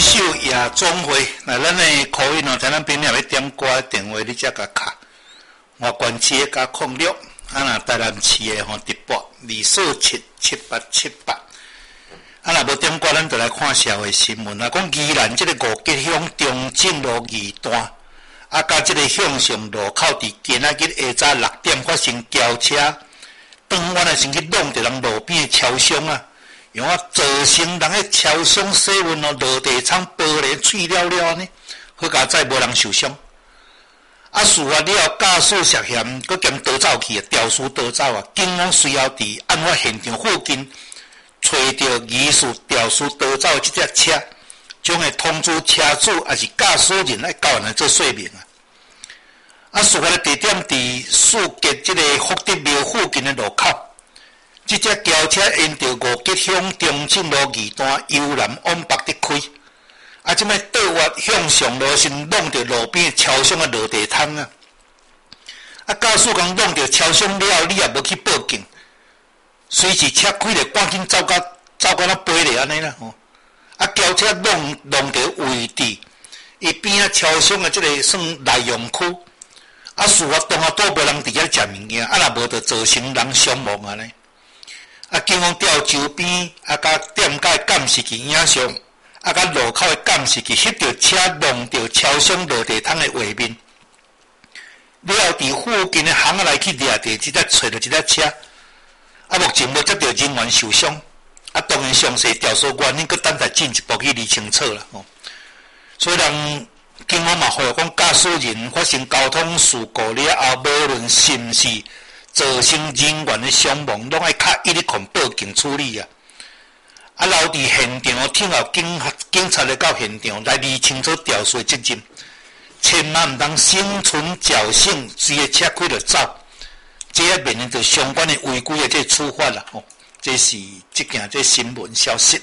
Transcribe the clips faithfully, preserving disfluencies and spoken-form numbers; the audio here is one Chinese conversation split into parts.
秀夜总会，那咱的口音哦，在咱边也要点歌电话，你才甲卡。外关市的加空六，啊那台南市的吼直播二四七七八七八。啊若无点歌，咱就来看社会新闻啊。讲宜兰这个五吉乡中正路二段，啊甲这个向上路口伫今仔日下早六点发生轿车，当晚啊先去弄着人路边的超商啊。用啊，造成人喺超商洗运哦，落地窗玻璃碎了了呢，好佳在无人受伤。啊，事发了后，驾驶涉嫌佮兼逃走去啊，肇事逃走啊，警方随后伫案发现场附近找到疑似肇事逃走即只车，将会通知车主也是驾驶人来交来做说明啊。啊，事发的地点伫四吉即个福德庙附近的路口。这只轿车沿着五吉乡中正路二段由南往北直开，啊，即摆倒弯向上路先弄着路边超商的落地窗啊！啊，驾驶刚弄着超商了，你也无去报警，随时车开了，赶紧走到走到那飞咧安尼啦吼！啊，轿车弄弄着位置，伊边啊超商的即个算内用区，啊，事发当下都无人伫遐食物件，啊，若无就造成人伤亡安尼。啊，警方调周边啊，甲店界监视器影像，啊，甲路口的监视器翕到车弄到超商落地窗的画面。了后，伫附近的巷仔内去掠着即只找到即只车，啊，目前无接到人员受伤，啊，当然详细调查原因，佮等待进一步去理清楚啦。吼，所以人警方嘛呼吁讲，驾驶人发生交通事故了后，无论是毋是造成人员的伤亡，拢爱较一直控报警处理啊！啊，留伫现场，听候警警察来到现场来理清楚肇事责任，千万毋通心存侥幸，随个车开就走，这要面临着相关的违规的这处罚啦！吼，这是即件这新闻消息。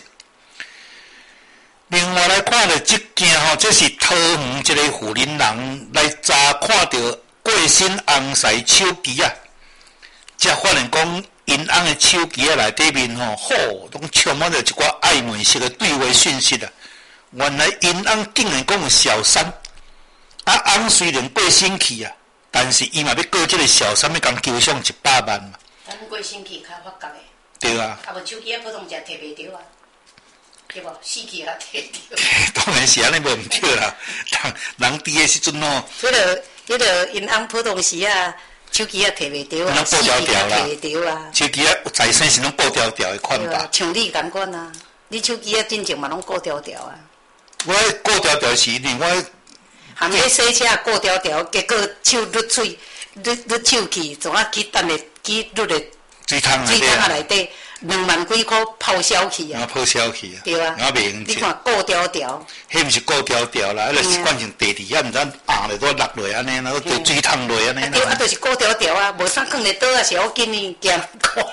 另外来看着即件吼，这是桃园一个富林人来查看到过身红婿手机啊！才发现讲，因翁的手机啊内底面吼，吼，拢充满着一寡暧昧式的对话讯息啊。原来因翁竟然讲有小三，啊，翁虽然过身去啊，但是伊嘛要告这个小三要共求偿一百万嘛。 咱过身去较发觉的。 对啊。 啊，无手机啊，普通只摕袂着啊，对无？死去啊，摕着。 当然是安尼无毋对啦，人人伫诶时阵哦。 迄个迄个因翁普通时啊。手机也摕袂着啊， 手机也摕袂着啊。 手机啊，财产是拢过条条的款吧？ 像你共款啊，你手机啊，进前嘛拢过条条啊。 我过条条是另外。 含迄洗车过条条，结果手捋水，捋捋手去，怎啊去等咧去捋咧水桶水桶啊内底两万几箍泡销去啊！ 泡销去啊！ 对啊， 我袂用。 你看过条条。 迄毋是过条条啦，迄个是惯成地底遐，毋知压咧都落落安尼，然后对水桶落安尼。 对啊，就是过条条啊，无啥放咧倒啊，是好紧呢，惊看。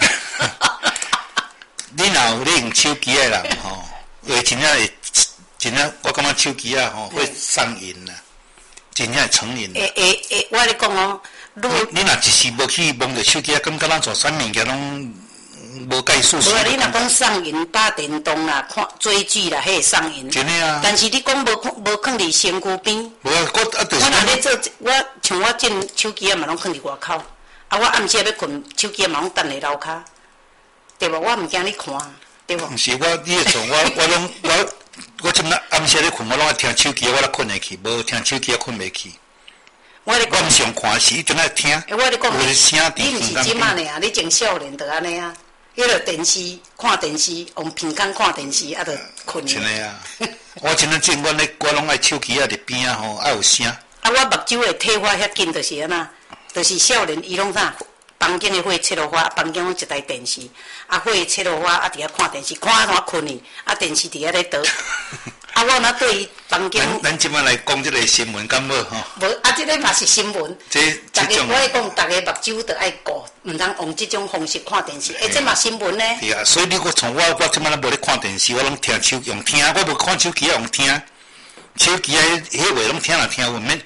你若有咧用手机的人吼，会真正会真正，我感觉手机啊吼会上瘾啦，真正会成瘾。 诶诶诶，我咧讲哦， 你你若一时无去摸着手机啊，感觉咱做啥物件拢。无介数。 无啊，你若讲上瘾打电动啦、看追剧啦，迄个上瘾。 真诶啊！ 但是你讲无无放伫身躯边。 无啊，我啊就是。 我若咧做，我像我进手机啊嘛，拢放伫外口。啊，我暗时要困，手机嘛拢等伫楼骹，对无？我毋惊你看，对无？ 毋是我，你诶从我我拢我我即摆暗时咧困，我拢爱听手机，我才困会去，无听手机困袂去。 我咧讲， 我毋想看时，一定爱听。 我咧讲， 有声你毋是即摆呢啊？你从少年就安尼啊？迄个电视看电视，用平间看电视，啊，就困去。真诶啊！我真正正我咧，我拢爱手机啊伫边啊吼，爱有声。啊， 我目睭会退化遐紧，就是安那，就是少年伊拢啥，房间的火切落花，房间拢一台电视，啊，火切落花，啊，伫遐看电视，看啊困去，啊，电视伫遐咧倒。啊，我若对房间。 咱咱即摆来讲即个新闻，敢无吼？ 无，啊，即个嘛是新闻。 这逐个我讲，逐个目睭都爱顾，毋通用即种方式看电视。诶，这嘛新闻呢？ 对啊，所以你我从我我即摆拢无咧看电视，我拢听手用听，我无看手机用听。手机啊，迄话拢听来听，毋免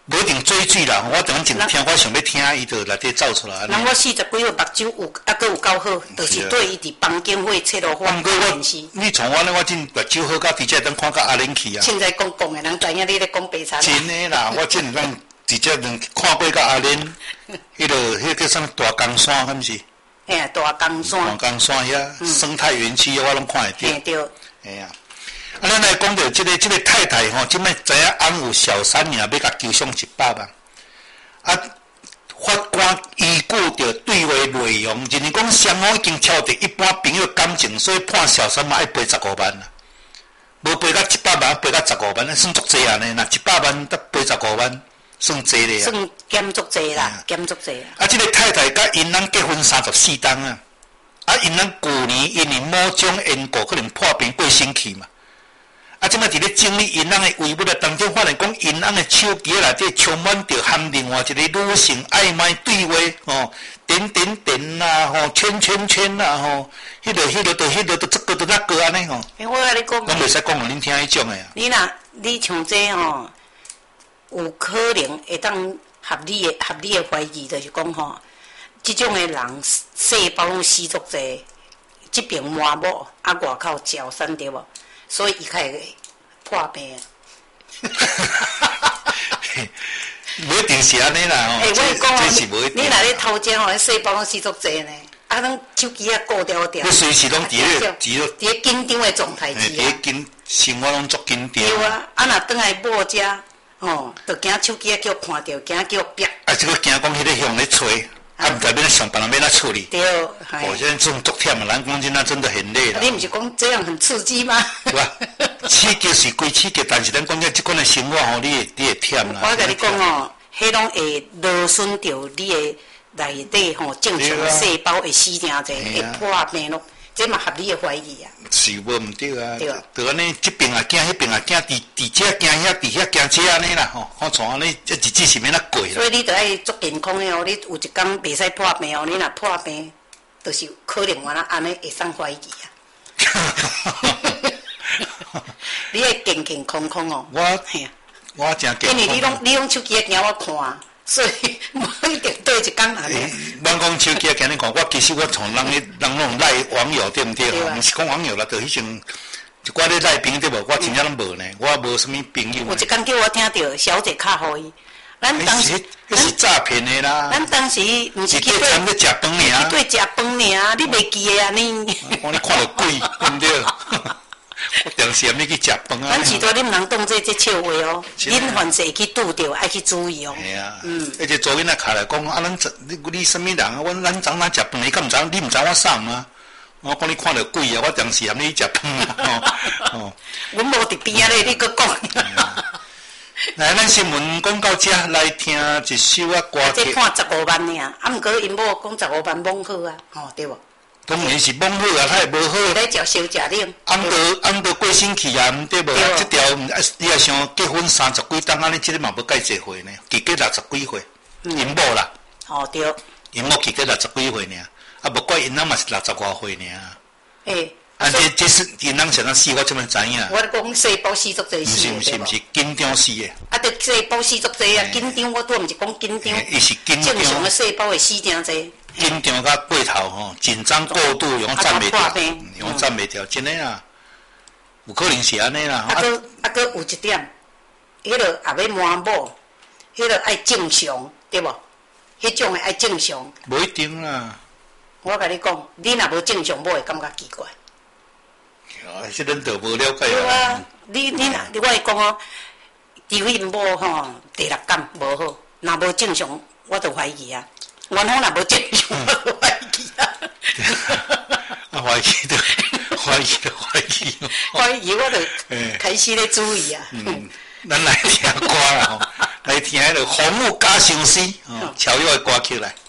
无一定追水啦，我等阵听，我想要听，伊就内底走出来。 人我四十几岁目睭有，啊，佫有够好，就是对伊伫房间会切落花电视。 你从我咧，我真目睭好，到直接当看到阿玲去啊。 现在讲讲的人知影你咧讲白菜。 真诶啦，我真咱直接能看过到阿玲，迄个迄个叫啥大冈山，敢毋是？ 哎呀，大冈山。 大冈山遐生态园区，我拢看会到。 嘿对。 哎呀。啊，咱来讲到即个即个太太吼，即摆知影翁有小三尔，要甲求偿一百万。啊，法官依据着对话内容，就是讲双方已经超出一般朋友感情，所以判小三嘛爱赔十五万啦。无赔到一百万，赔到十五万，算足济啊呢？若一百万得赔十五万，算济咧啊。 算减足济啦，减足济。 啊，即个太太甲因翁结婚三十四冬啊，啊，因翁旧年因为某种缘故可能破病过身去嘛。啊！即摆伫咧整理因翁的遗物的当中，发现讲因翁的手机内底充满着含另外一个女性暧昧对话，吼，点点点啦，吼，圈圈圈啦，吼，迄个、迄个、着、迄个、着这个、着那个安尼吼。 诶，我甲你讲， 我袂使讲互恁听迄种的啊。 你若你像这吼，有可能会当合理的、合理的怀疑，就是讲吼，即种的人细胞拢死足济，即边满某，啊外口照三对无？所以伊开始破病。 无一定是安尼啦， 吼。诶，我讲啊，你若咧偷食吼，细胞拢死足济呢，啊，咱手机啊顾掉掉。 你随时拢伫咧， 伫咧伫咧紧张的状态之下。伫咧紧，生活拢足紧张。 对啊，啊，若转来某遮，吼，着惊手机啊叫看着，惊叫逼。 啊，即个惊讲迄个向咧吹。啊，毋知要想办法要哪处理？ 对， 我现在这种足忝的，人讲真的真的很累了。 你毋是讲这样很刺激吗？ 对吧？刺激是归刺激，但是咱讲这即款的生活吼，你会你会忝啦。 我甲你讲哦，迄拢会劳损着你的内底吼正常的细胞会死诚济，会破病咯。这嘛合理的怀疑啊。 是无毋对啊，就安尼，即边也惊，迄边也惊，伫伫遮惊遐，伫遐惊遮安尼啦吼，看像安尼，这日子是免哪过啦。 所以你着爱足健康的哦，你有一天袂使破病哦，你若破病，就是可能原来安尼会生怀疑啊。你爱健健康康哦。 我嘿，我真健康。 因为你拢你拢手机惊我看。所以无一定对一工人。 咱讲手机啊，今日看，我其实我从人咧，人拢赖网友对毋对啊？毋是讲网友啦，就迄种一寡咧赖朋友对无？我真正拢无呢，我无啥物朋友。 有一工叫我听到小姐敲互伊，咱当时迄是诈骗的啦。 咱当时毋是去对，参去食饭尔。 去对食饭尔，你袂记的安尼。 我你看到鬼，对毋对？我当时还没去食饭啊！ 咱时代你毋通当这这笑话哦，恁凡是会去拄着，爱去注意哦。 系啊，嗯。而且昨天仔开来讲，啊，咱你你什么人啊？我咱昨晚食饭，你敢毋知？你毋知我送吗？我讲你看到鬼啊！我当时还没去食饭啊。哦。 阮无伫边仔咧，你搁讲。 来，咱新闻讲到这，来听一首啊歌曲。 这判十五万尔，啊，毋过因某讲十五万罔好啊，吼对无？ 当然是罔好啊，他也无好。 来食烧食啉。 按着按着过身去啊，毋对无？即条你也想结婚三十几档，安尼即个嘛无介济岁呢，结结六十几岁，因某啦。 哦对。 因某结结六十几岁尔，啊无怪因翁嘛是六十外岁尔。 诶。 啊这这是因翁是安死，我怎么知影？ 我讲细胞死足济死。 毋是毋是毋是紧张死的。 啊，着细胞死足济啊，紧张我拄毋是讲紧张。 伊是紧张。 正常的细胞会死诚济。 紧张甲过头吼，紧张过度，用站袂掉，用站袂掉，真诶啊，有可能是安尼啦。 啊，搁啊，搁有一点，迄个也要满某，迄个爱正常，对无？迄种诶爱正常。 无一定啦。 我甲你讲，你若无正常，某会感觉奇怪。 啊，即恁都无了解啊。 对啊，你你若我会讲哦，除非某吼第六感无好，若无正常，我就怀疑啊。元芳若无正常，我就怀疑啊。 啊，怀疑的，怀疑的，怀疑。 怀疑我就开始咧注意啊。 嗯，咱来听歌啦吼，来听迄个《红木加相思》哦，乔佑的歌曲来。